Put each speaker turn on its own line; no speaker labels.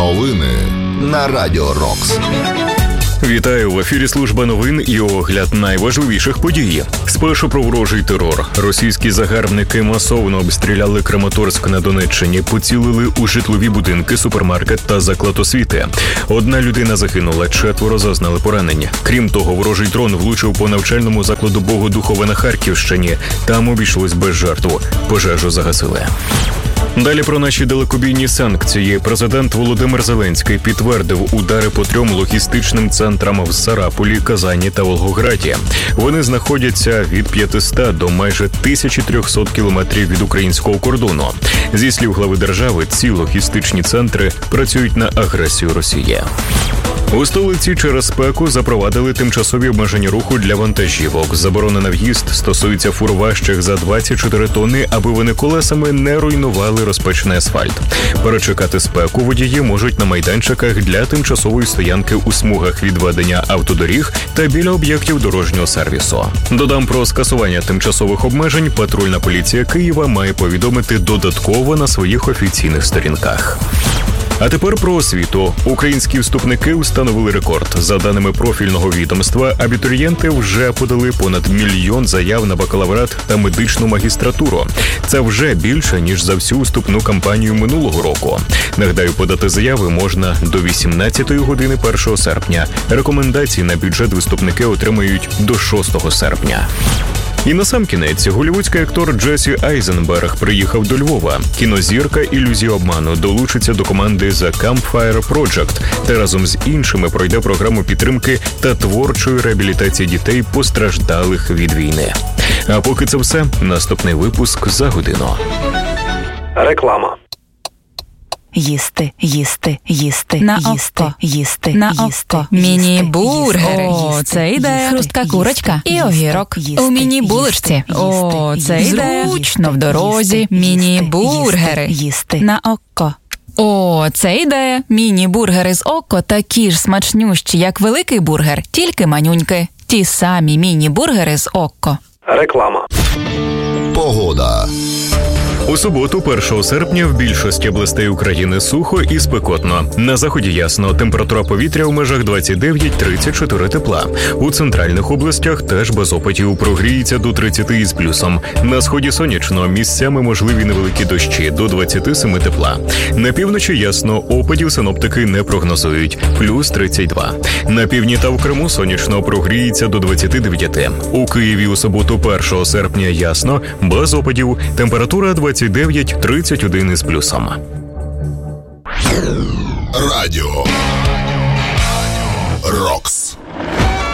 Новини на Радіо Рокс.
Вітаю! В ефірі служба новин і огляд найважливіших подій. Спершу про ворожий терор. Російські загарбники масово обстріляли Краматорськ на Донеччині, поцілили у житлові будинки, супермаркет та заклад освіти. Одна людина загинула, 4 зазнали поранення. Крім того, ворожий дрон влучив по навчальному закладу Богодухова на Харківщині. Там обійшлось без жертв. Пожежу загасили. Далі про наші далекобійні санкції. Президент Володимир Зеленський підтвердив удари по 3 логістичним центрам в Сарапулі, Казані та Волгограді. Вони знаходяться від 500 до майже 1300 кілометрів від українського кордону. Зі слів глави держави, ці логістичні центри працюють на агресію Росії. У столиці через спеку запровадили тимчасові обмеження руху для вантажівок. Заборона на в'їзд стосується фур важчих за 24 тонни, аби вони колесами не руйнували розпечений асфальт. Перечекати спеку водії можуть на майданчиках для тимчасової стоянки у смугах відведення автодоріг та біля об'єктів дорожнього сервісу. Додам, про скасування тимчасових обмежень патрульна поліція Києва має повідомити додатково на своїх офіційних сторінках. А тепер про освіту. Українські вступники встановили рекорд. За даними профільного відомства, абітурієнти вже подали понад 1 мільйон заяв на бакалаврат та медичну магістратуру. Це вже більше, ніж за всю вступну кампанію минулого року. Нагадаю, подати заяви можна до 18-ї години 1 серпня. Рекомендації на бюджет вступники отримають до 6 серпня. І насамкінець, голлівудський актор Джесі Айзенберг приїхав до Львова. Кінозірка «Ілюзія обману» долучиться до команди The Campfire Project та разом з іншими пройде програму підтримки та творчої реабілітації дітей, постраждалих від війни. А поки це все, наступний випуск за годину.
Реклама.
Їсти, їсти, їсти,
на
їсти,
око,
їсти,
на
їсти,
око. Міні-бургери.
їсти,
О, це ідея.
Хрустка курочка
і огірок.
їсти,
У міні-булочці. О, це ідея. Зручно в дорозі. Міні-бургери.
Їсти.
На око. О, це ідея. Міні-бургери з око такі ж смачнющі, як великий бургер, тільки манюньки. Ті самі міні-бургери з око.
Реклама.
Погода.
У суботу, 1 серпня, в більшості областей України сухо і спекотно. На заході ясно, температура повітря у межах 29-34 тепла. У центральних областях теж без опадів, прогріється до 30 із плюсом. На сході сонячно, місцями можливі невеликі дощі, до 27 тепла. На півночі ясно, опадів синоптики не прогнозують, плюс 32. На півдні та в Криму сонячно, прогріється до 29. У Києві у суботу, 1 серпня ясно, без опадів, температура 29-31 із плюсом.
Радіо Рокс.